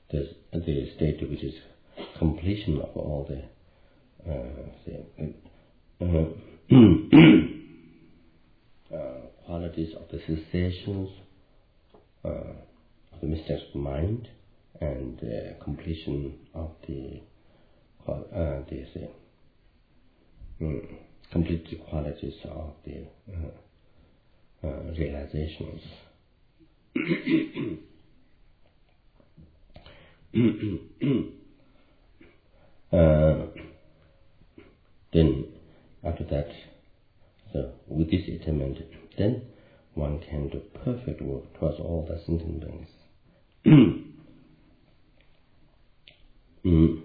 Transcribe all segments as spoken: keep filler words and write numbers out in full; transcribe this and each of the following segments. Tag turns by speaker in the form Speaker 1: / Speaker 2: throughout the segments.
Speaker 1: the, the state which is completion of all the, uh, the uh, uh, qualities of the sensations, uh, of the mysterious mind, and uh, completion of the uh, the uh, mm, complete the qualities of the uh, uh, realizations. uh, then after that, so with this attainment, then one can do perfect work towards all the sentient beings. mm.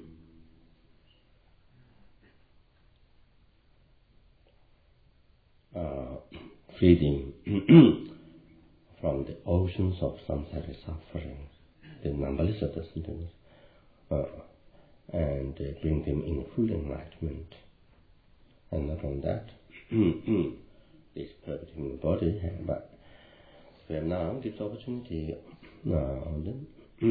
Speaker 1: uh, freedom from the oceans of samsara suffering, the numberless of the sentient, uh, and uh, bring them in full enlightenment. And not only that, this perfect human body, but we have now this opportunity now then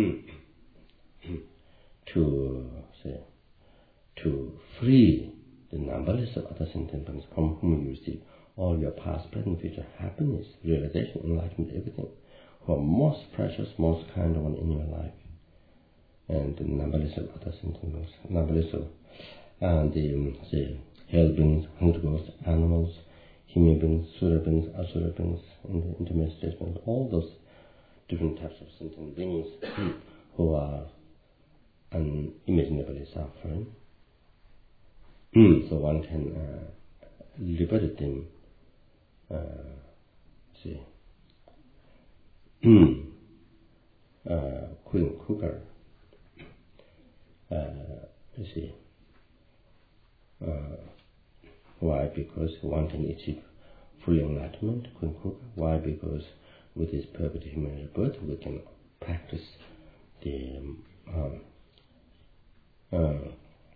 Speaker 1: to say to free the numberless of other sentient beings from whom you receive all your past, present, future happiness, realization, enlightenment, everything, who are most precious, most kind one in your life, and the numberless of other sentient beings, numberless of and the um, say hell beings, hungry ghosts, animals, human beings, sura beings, asura beings, and the intermediate stage beings, all those different types of sentient beings who are unimaginably suffering. So one can uh, liberate them, uh, see, uh, Queen Cougar, uh, you see, uh, why? Because one can achieve full enlightenment, Queen Cougar. Why? Because with this perfect human birth, we can practice the um, uh,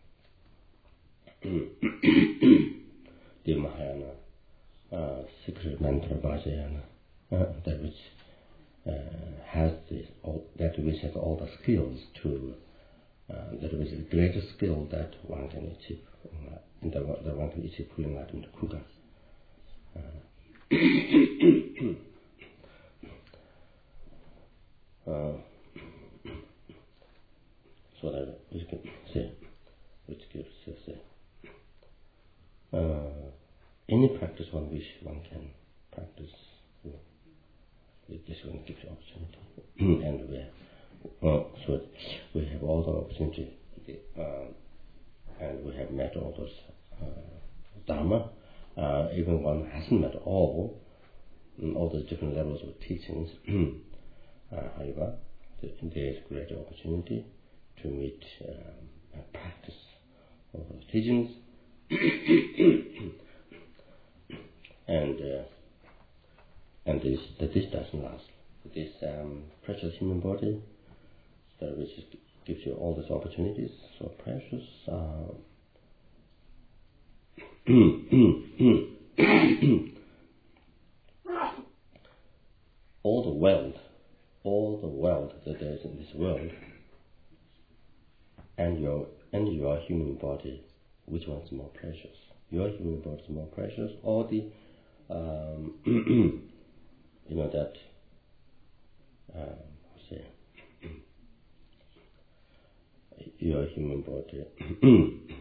Speaker 1: the Mahayana uh, secret mantra Vajrayana, uh, that which uh, has this, all, that which has all the skills to, uh, that which is the greatest skill that one can achieve, uh, and that, that one can achieve full enlightenment, Kuga. Uh, uh, so that we can say, which gives us say, uh, any practice one wish one can practice. You know, this one gives you opportunity, and we have, uh, so we have all the opportunity, uh, and we have met all those uh, dharma. Uh, even one hasn't met all, all the different levels of teachings. uh, however, there is great opportunity to meet um, and practice all those teachings. and uh, and this that this doesn't last. This um, precious human body, that which is, gives you all these opportunities, so precious. Uh, all the wealth, all the wealth that there is in this world, and your and your human body, which one's more precious? Your human body is more precious, or the um, you know that um, say your human body